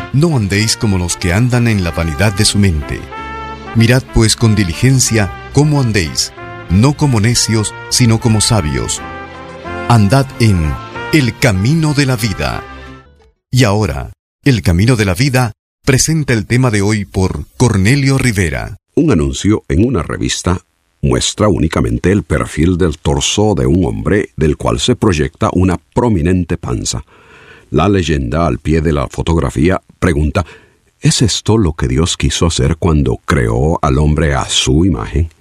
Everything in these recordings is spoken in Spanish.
No andéis como los que andan en la vanidad de su mente. Mirad pues con diligencia cómo andéis, no como necios, sino como sabios. Andad en el camino de la vida. Y ahora, el camino de la vida presenta el tema de hoy por Cornelio Rivera. Un anuncio en una revista muestra únicamente el perfil del torso de un hombre del cual se proyecta una prominente panza. La leyenda al pie de la fotografía pregunta: ¿es esto lo que Dios quiso hacer cuando creó al hombre a su imagen?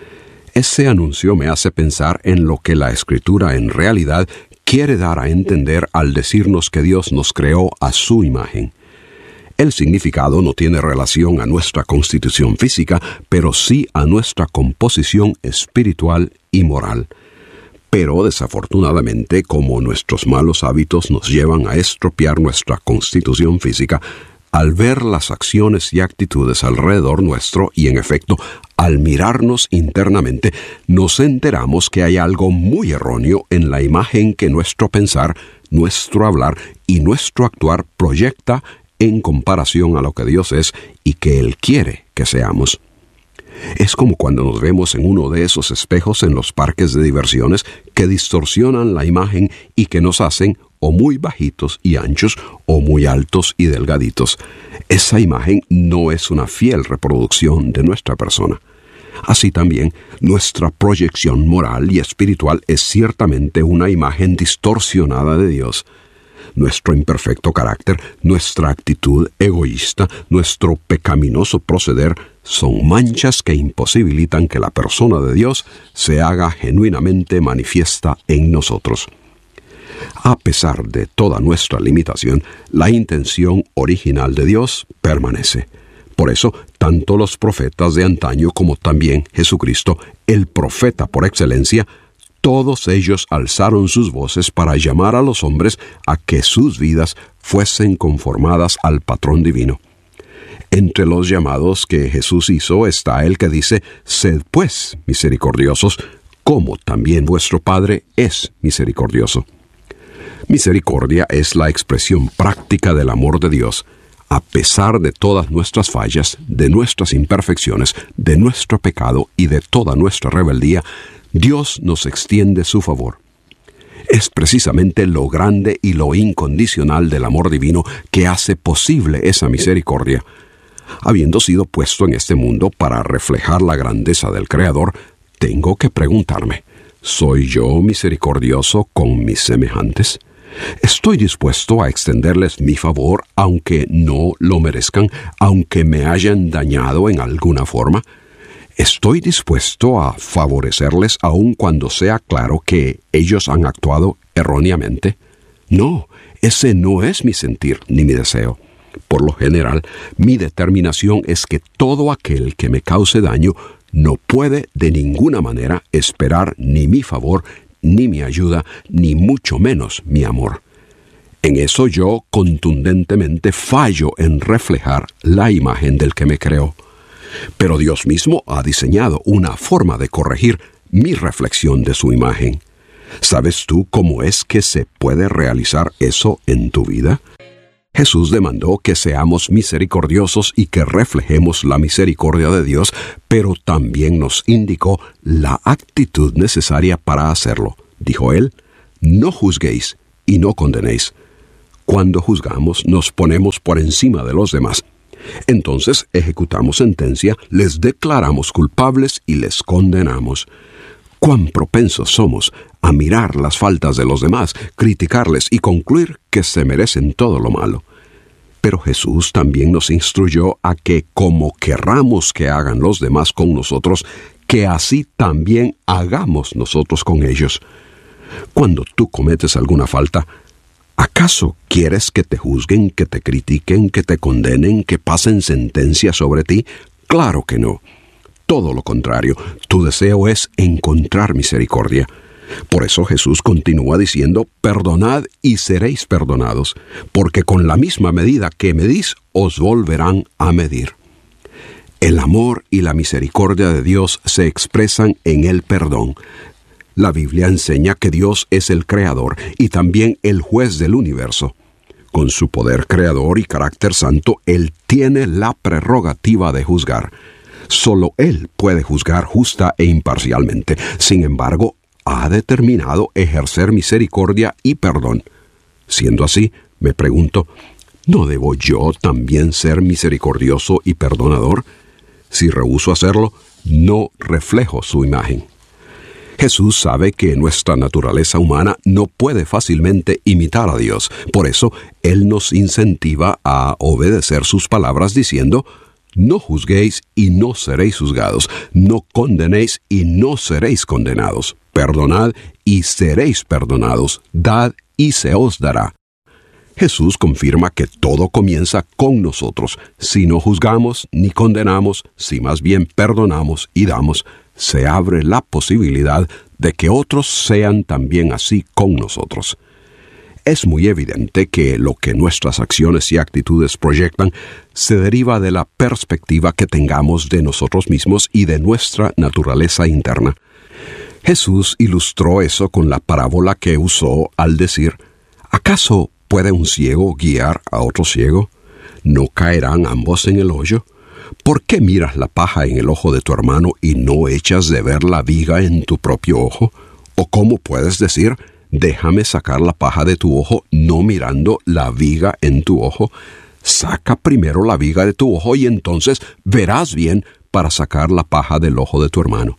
Ese anuncio me hace pensar en lo que la Escritura en realidad quiere dar a entender al decirnos que Dios nos creó a su imagen. El significado no tiene relación a nuestra constitución física, pero sí a nuestra composición espiritual y moral. Pero desafortunadamente, como nuestros malos hábitos nos llevan a estropear nuestra constitución física, al ver las acciones y actitudes alrededor nuestro y, en efecto, al mirarnos internamente, nos enteramos que hay algo muy erróneo en la imagen que nuestro pensar, nuestro hablar y nuestro actuar proyecta en comparación a lo que Dios es y que Él quiere que seamos. Es como cuando nos vemos en uno de esos espejos en los parques de diversiones que distorsionan la imagen y que nos hacen o muy bajitos y anchos o muy altos y delgaditos. Esa imagen no es una fiel reproducción de nuestra persona. Así también, nuestra proyección moral y espiritual es ciertamente una imagen distorsionada de Dios. Nuestro imperfecto carácter, nuestra actitud egoísta, nuestro pecaminoso proceder son manchas que imposibilitan que la persona de Dios se haga genuinamente manifiesta en nosotros. A pesar de toda nuestra limitación, la intención original de Dios permanece. Por eso, tanto los profetas de antaño como también Jesucristo, el profeta por excelencia, todos ellos alzaron sus voces para llamar a los hombres a que sus vidas fuesen conformadas al patrón divino. Entre los llamados que Jesús hizo está el que dice: «Sed pues misericordiosos, como también vuestro Padre es misericordioso». Misericordia es la expresión práctica del amor de Dios. A pesar de todas nuestras fallas, de nuestras imperfecciones, de nuestro pecado y de toda nuestra rebeldía, Dios nos extiende su favor. Es precisamente lo grande y lo incondicional del amor divino que hace posible esa misericordia. Habiendo sido puesto en este mundo para reflejar la grandeza del Creador, tengo que preguntarme: ¿soy yo misericordioso con mis semejantes? ¿Estoy dispuesto a extenderles mi favor aunque no lo merezcan, aunque me hayan dañado en alguna forma? ¿Estoy dispuesto a favorecerles aun cuando sea claro que ellos han actuado erróneamente? No, ese no es mi sentir ni mi deseo. Por lo general, mi determinación es que todo aquel que me cause daño no puede de ninguna manera esperar ni mi favor, ni mi ayuda, ni mucho menos mi amor. En eso yo contundentemente fallo en reflejar la imagen del que me creó. Pero Dios mismo ha diseñado una forma de corregir mi reflexión de su imagen. ¿Sabes tú cómo es que se puede realizar eso en tu vida? Jesús demandó que seamos misericordiosos y que reflejemos la misericordia de Dios, pero también nos indicó la actitud necesaria para hacerlo. Dijo Él: «No juzguéis y no condenéis». Cuando juzgamos, nos ponemos por encima de los demás. Entonces ejecutamos sentencia, les declaramos culpables y les condenamos. Cuán propensos somos a mirar las faltas de los demás, criticarles y concluir que se merecen todo lo malo. Pero Jesús también nos instruyó a que, como querramos que hagan los demás con nosotros, que así también hagamos nosotros con ellos. Cuando tú cometes alguna falta, ¿acaso quieres que te juzguen, que te critiquen, que te condenen, que pasen sentencia sobre ti? Claro que no. Todo lo contrario, tu deseo es encontrar misericordia. Por eso Jesús continúa diciendo: «Perdonad y seréis perdonados, porque con la misma medida que medís, os volverán a medir». El amor y la misericordia de Dios se expresan en el perdón. La Biblia enseña que Dios es el Creador y también el juez del universo. Con su poder creador y carácter santo, Él tiene la prerrogativa de juzgar. Solo Él puede juzgar justa e imparcialmente. Sin embargo, ha determinado ejercer misericordia y perdón. Siendo así, me pregunto, ¿no debo yo también ser misericordioso y perdonador? Si rehúso hacerlo, no reflejo su imagen. Jesús sabe que nuestra naturaleza humana no puede fácilmente imitar a Dios. Por eso, Él nos incentiva a obedecer sus palabras diciendo: no juzguéis y no seréis juzgados, no condenéis y no seréis condenados, perdonad y seréis perdonados, dad y se os dará. Jesús confirma que todo comienza con nosotros. Si no juzgamos ni condenamos, si más bien perdonamos y damos, se abre la posibilidad de que otros sean también así con nosotros. Es muy evidente que lo que nuestras acciones y actitudes proyectan se deriva de la perspectiva que tengamos de nosotros mismos y de nuestra naturaleza interna. Jesús ilustró eso con la parábola que usó al decir: ¿acaso puede un ciego guiar a otro ciego? ¿No caerán ambos en el hoyo? ¿Por qué miras la paja en el ojo de tu hermano y no echas de ver la viga en tu propio ojo? ¿O cómo puedes decir: déjame sacar la paja de tu ojo, no mirando la viga en tu ojo? Saca primero la viga de tu ojo y entonces verás bien para sacar la paja del ojo de tu hermano.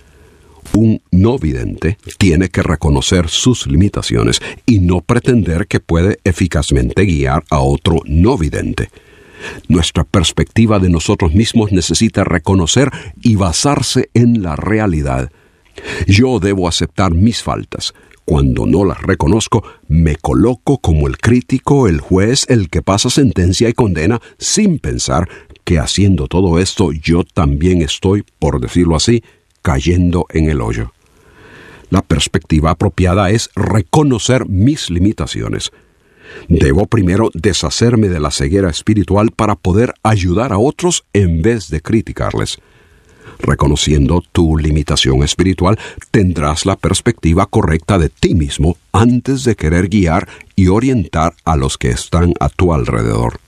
Un no vidente tiene que reconocer sus limitaciones y no pretender que puede eficazmente guiar a otro no vidente. Nuestra perspectiva de nosotros mismos necesita reconocer y basarse en la realidad. Yo debo aceptar mis faltas. Cuando no las reconozco, me coloco como el crítico, el juez, el que pasa sentencia y condena, sin pensar que haciendo todo esto yo también estoy, por decirlo así, cayendo en el hoyo. La perspectiva apropiada es reconocer mis limitaciones. Debo primero deshacerme de la ceguera espiritual para poder ayudar a otros en vez de criticarles. Reconociendo tu limitación espiritual, tendrás la perspectiva correcta de ti mismo antes de querer guiar y orientar a los que están a tu alrededor.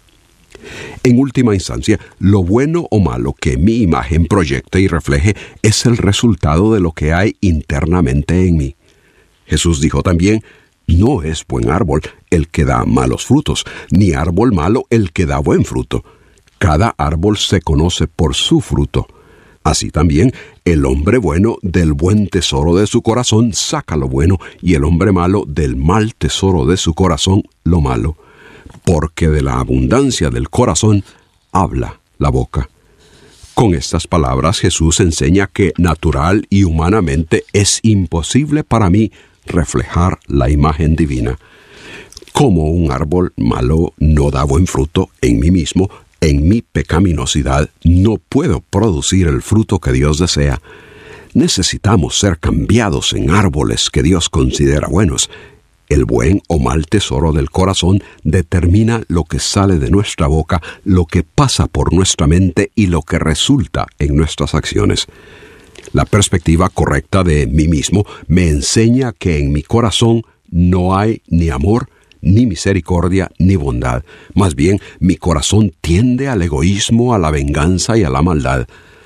En última instancia, lo bueno o malo que mi imagen proyecte y refleje es el resultado de lo que hay internamente en mí. Jesús dijo también: no es buen árbol el que da malos frutos, ni árbol malo el que da buen fruto. Cada árbol se conoce por su fruto. Así también, el hombre bueno del buen tesoro de su corazón saca lo bueno, y el hombre malo del mal tesoro de su corazón lo malo. Porque de la abundancia del corazón habla la boca. Con estas palabras Jesús enseña que natural y humanamente es imposible para mí reflejar la imagen divina. Como un árbol malo no da buen fruto en mí mismo, en mi pecaminosidad no puedo producir el fruto que Dios desea. Necesitamos ser cambiados en árboles que Dios considera buenos. El buen o mal tesoro del corazón determina lo que sale de nuestra boca, lo que pasa por nuestra mente y lo que resulta en nuestras acciones. La perspectiva correcta de mí mismo me enseña que en mi corazón no hay ni amor, ni misericordia, ni bondad. Más bien, mi corazón tiende al egoísmo, a la venganza y a la maldad.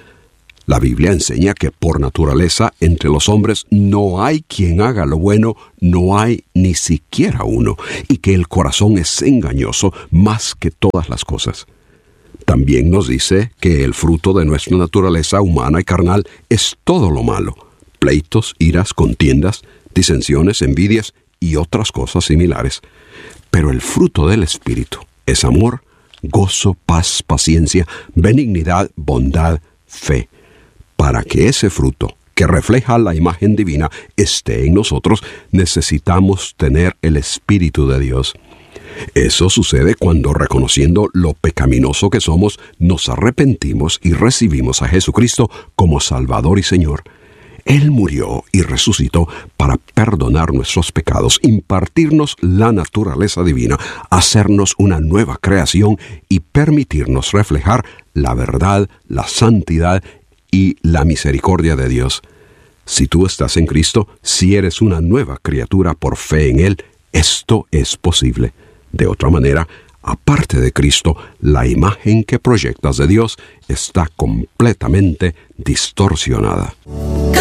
La Biblia enseña que por naturaleza entre los hombres no hay quien haga lo bueno, no hay ni siquiera uno, y que el corazón es engañoso más que todas las cosas. También nos dice que el fruto de nuestra naturaleza humana y carnal es todo lo malo: pleitos, iras, contiendas, disensiones, envidias y otras cosas similares. Pero el fruto del Espíritu es amor, gozo, paz, paciencia, benignidad, bondad, fe. Para que ese fruto, que refleja la imagen divina, esté en nosotros, necesitamos tener el Espíritu de Dios. Eso sucede cuando, reconociendo lo pecaminoso que somos, nos arrepentimos y recibimos a Jesucristo como Salvador y Señor. Él murió y resucitó para perdonar nuestros pecados, impartirnos la naturaleza divina, hacernos una nueva creación y permitirnos reflejar la verdad, la santidad y la misericordia de Dios. Si tú estás en Cristo, si eres una nueva criatura por fe en Él, esto es posible. De otra manera, aparte de Cristo, la imagen que proyectas de Dios está completamente distorsionada.